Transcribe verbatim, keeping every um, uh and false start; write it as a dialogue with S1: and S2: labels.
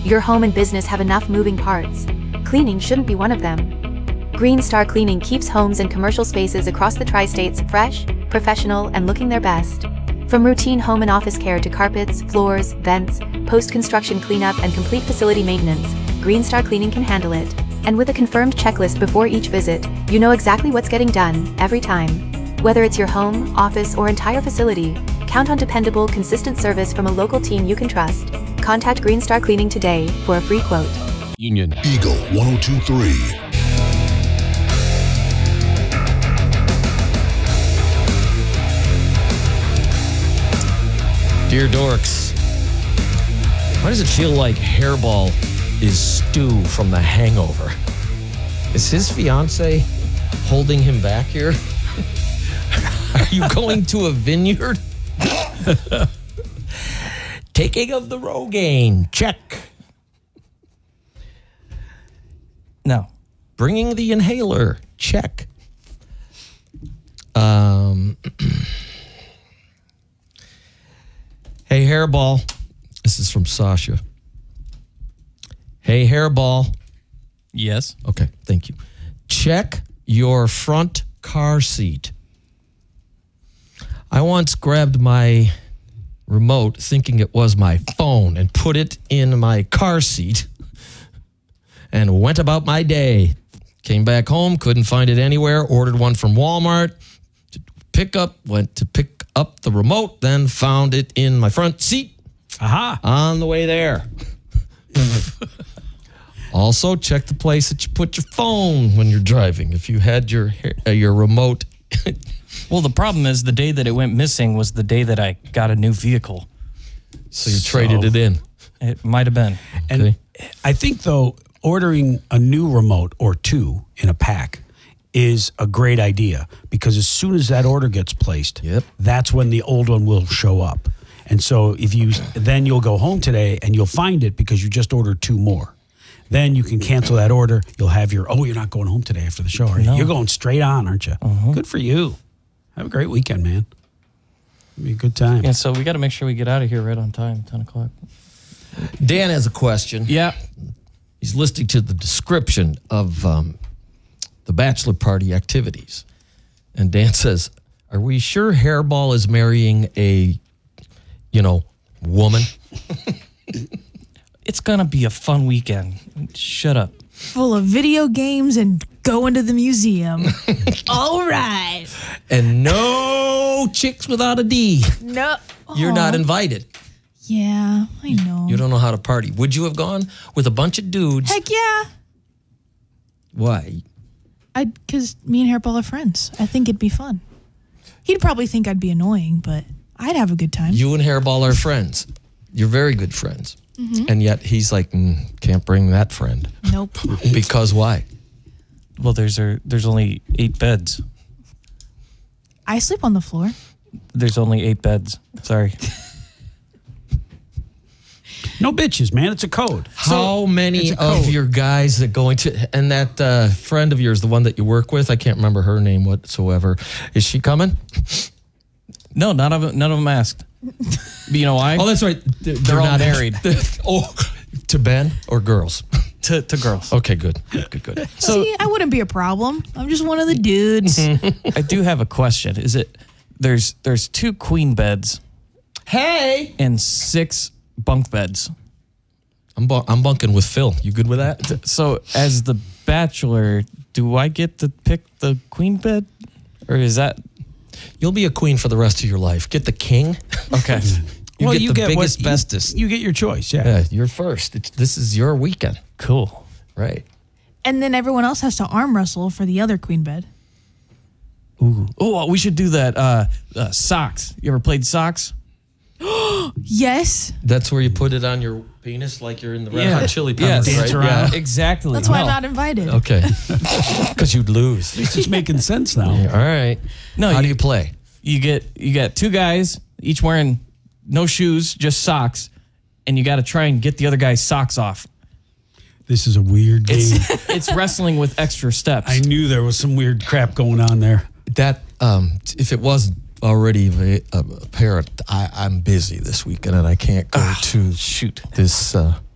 S1: Your home and business have enough moving parts. Cleaning shouldn't be one of them. Green Star Cleaning keeps homes and commercial spaces across the tri-states fresh, professional, and looking their best. From routine home and office care to carpets, floors, vents, post-construction cleanup, and complete facility maintenance, Green Star Cleaning can handle it. And with a confirmed checklist before each visit, you know exactly what's getting done, every time. Whether it's your home, office, or entire facility, count on dependable, consistent service from a local team you can trust. Contact Green Star Cleaning today for a free quote.
S2: Union.
S3: Eagle one oh two point three.
S2: Dear Dorks, why does it feel like Hairball is Stu from The Hangover? Is his fiance holding him back here? Are you going to a vineyard? Taking of the Rogaine, check.
S4: No.
S2: Bringing the inhaler, check. Um... Hey, Hairball. This is from Sasha. Hey, Hairball.
S4: Yes.
S2: Okay, thank you. Check your front car seat. I once grabbed my remote thinking it was my phone and put it in my car seat and went about my day. Came back home, couldn't find it anywhere, ordered one from Walmart. Pick up, went to pick up the remote, then found it in my front seat.
S4: Aha.
S2: On the way there. Also, check the place that you put your phone when you're driving. If you had your uh, your remote.
S4: Well, the problem is the day that it went missing was the day that I got a new vehicle.
S2: So you so, traded it in.
S4: It might have been.
S5: And
S2: okay.
S5: I think, though, ordering a new remote or two in a pack is a great idea, because as soon as that order gets placed,
S2: yep.
S5: that's when the old one will show up. And so if you then you'll go home today and you'll find it because you just ordered two more. Then you can cancel that order. You'll have your, oh, you're not going home today after the show, are you?
S4: No.
S5: You're going straight on, aren't you?
S4: Uh-huh.
S5: Good for you. Have a great weekend, man. It'll be a good time.
S4: Yeah, so we got to make sure we get out of here right on time, ten o'clock.
S2: Dan has a question.
S4: Yeah.
S2: He's listening to the description of um, the bachelor party activities. And Dan says, are we sure Hairball is marrying a, you know, woman?
S4: It's going to be a fun weekend. Shut up.
S6: Full of video games and going to the museum. All right.
S2: And no chicks without a D.
S6: No.
S2: You're not invited.
S6: Yeah, I know.
S2: You don't know how to party. Would you have gone with a bunch of dudes?
S6: Heck yeah.
S2: Why?
S6: I because me and Hairball are friends. I think it'd be fun. He'd probably think I'd be annoying, but I'd have a good time.
S2: You and Hairball are friends. You're very good friends.
S6: Mm-hmm.
S2: And yet he's like, mm, can't bring that friend.
S6: Nope.
S2: Because why?
S4: Well, there's a, there's only eight beds.
S6: I sleep on the floor.
S4: There's only eight beds. Sorry.
S5: No bitches, man. It's a code.
S2: How
S5: So,
S2: many
S5: it's a
S2: of
S5: code.
S2: your guys that go into, and that uh, friend of yours, the one that you work with, I can't remember her name whatsoever. Is she coming?
S4: No, none of them, none of them asked. But you know why?
S2: Oh, that's right. They're,
S4: They're all married.
S2: oh, to Ben or girls?
S4: to, to girls.
S2: Okay, good. Good, good.
S4: So
S6: See, I wouldn't be a problem. I'm just one of the dudes.
S4: I do have a question. Is it, there's, there's two queen beds.
S2: Hey!
S4: And six bunk beds.
S2: I'm bu- I'm bunking with Phil. You good with that?
S4: So as the bachelor, do I get to pick the queen bed? Or is that...
S2: You'll be a queen for the rest of your life. Get the king.
S4: Okay.
S2: You
S5: well,
S2: get
S5: you
S2: the
S5: get
S2: biggest,
S5: what,
S2: bestest.
S5: You, you get your choice, yeah.
S2: Yeah, you're first. It's, this is your weekend.
S4: Cool.
S2: Right.
S6: And then everyone else has to arm wrestle for the other queen bed.
S4: Ooh. Oh, we should do that. Uh, uh, socks. You ever played socks?
S6: Yes.
S2: That's where you put it on your penis like you're in the Red
S4: Yeah.
S2: Hot Chili
S4: Yeah,
S2: Peppers,
S5: dance
S2: right?
S5: around.
S2: Yeah.
S4: Exactly.
S6: That's why I'm
S4: No.
S6: not invited.
S2: Okay. Because you'd lose.
S5: This is making sense now.
S2: Yeah, all right.
S4: No,
S2: How
S4: you,
S2: do you play?
S4: You get you got two guys, each wearing no shoes, just socks, and you got to try and get the other guy's socks off.
S5: This is a weird game.
S4: It's, it's wrestling with extra steps.
S5: I knew there was some weird crap going on there.
S2: That um, if it wasn't already uh, apparent, I, I'm busy this weekend and I can't go to
S4: shoot
S2: this uh,